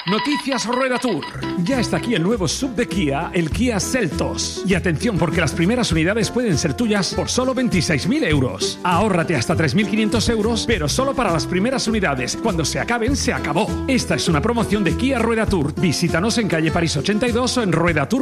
Noticias Rueda Tour. Ya está aquí el nuevo SUV de Kia, el Kia Seltos. Y atención, porque las primeras unidades pueden ser tuyas por solo 26.000 euros. Ahórrate hasta 3.500 euros, pero solo para las primeras unidades. Cuando se acaben, se acabó. Esta es una promoción de Kia Rueda Tour. Visítanos en calle París 82 o en ruedatour.es.